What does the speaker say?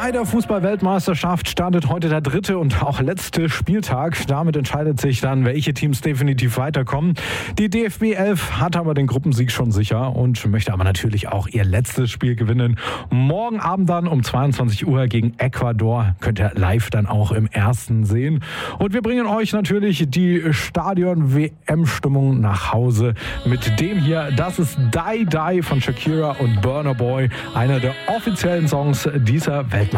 Bei der Fußball-Weltmeisterschaft startet heute der 3. und auch letzte Spieltag. Damit entscheidet sich dann, welche Teams definitiv weiterkommen. Die DFB 11 hat aber den Gruppensieg schon sicher und möchte aber natürlich auch ihr letztes Spiel gewinnen. Morgen Abend dann um 22 Uhr gegen Ecuador könnt ihr live dann auch im Ersten sehen. Und wir bringen euch natürlich die Stadion-WM-Stimmung nach Hause mit dem hier. Das ist Die Die von Shakira und Burna Boy, einer der offiziellen Songs dieser Weltmeisterschaft.